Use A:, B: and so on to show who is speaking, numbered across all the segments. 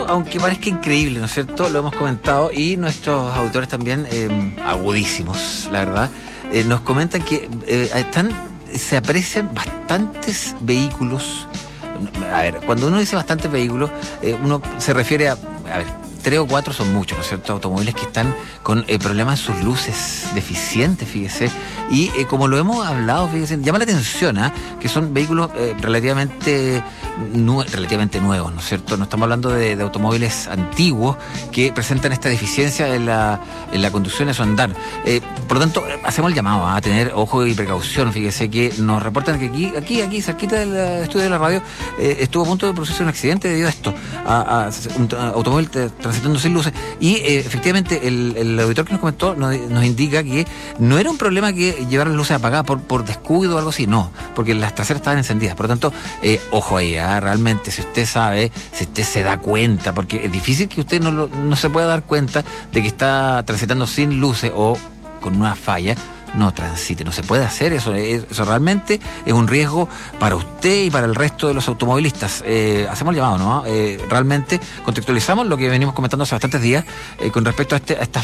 A: aunque parezca increíble, ¿no es cierto? Lo hemos comentado y nuestros autores también, agudísimos, la verdad, nos comentan que se aprecian bastantes vehículos. A ver, cuando uno dice bastantes vehículos, uno se refiere a ver, 3 o 4 son muchos, ¿no es cierto? Automóviles que están con problemas en sus luces deficientes, fíjese. Y como lo hemos hablado, fíjese, llama la atención, que son vehículos relativamente nuevos, ¿no es cierto? No estamos hablando de automóviles antiguos que presentan esta deficiencia en la conducción, en su andar. Por lo tanto, hacemos el llamado a tener ojo y precaución. Fíjese que nos reportan que aquí, cerquita del estudio de la radio, estuvo a punto de producirse un accidente debido a esto, a un automóvil transitando sin luces. Y efectivamente, el auditor que nos comentó nos indica que no era un problema que llevar las luces apagadas por descuido o algo así, no, porque las traseras estaban encendidas. Por lo tanto, ojo ahí, realmente, si usted sabe, si usted se da cuenta, porque es difícil que usted no se pueda dar cuenta de que está transitando sin luces o con una falla, no transite, no se puede hacer eso. Eso realmente es un riesgo para usted y para el resto de los automovilistas. Hacemos el llamado, ¿no? Realmente contextualizamos lo que venimos comentando hace bastantes días con respecto a esta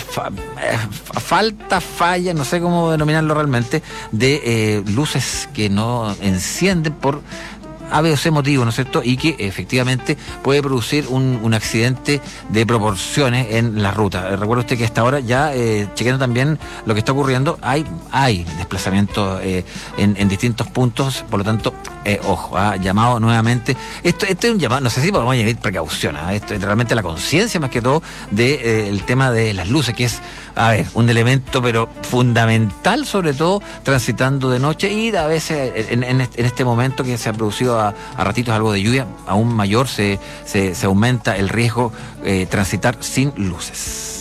A: falla, no sé cómo denominarlo realmente, de luces que no encienden por A, B o C motivo, ¿no es cierto? Y que efectivamente puede producir un accidente de proporciones en la ruta. Recuerde usted que hasta ahora ya, chequeando también lo que está ocurriendo, hay desplazamientos en distintos puntos, por lo tanto, ojo, llamado nuevamente. Esto es un llamado, no sé si podemos añadir precaución, esto es realmente la conciencia más que todo del tema de las luces, que es, a ver, un elemento pero fundamental, sobre todo transitando de noche y a veces en este momento que se ha producido a ratitos algo de lluvia, aún mayor se aumenta el riesgo transitar sin luces.